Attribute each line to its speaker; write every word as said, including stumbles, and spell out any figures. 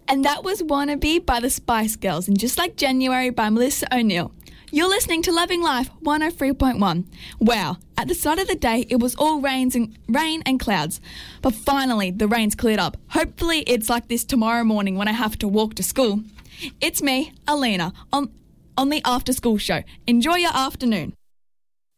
Speaker 1: And that was Wannabe by the Spice Girls and Just Like January by Melissa O'Neill. You're listening to Loving Life one oh three point one. Wow, at the start of the day it was all rains and, rain and clouds. But finally the rain's cleared up. Hopefully it's like this tomorrow morning when I have to walk to school. It's me, Alina, on, on the After School Show. Enjoy your afternoon.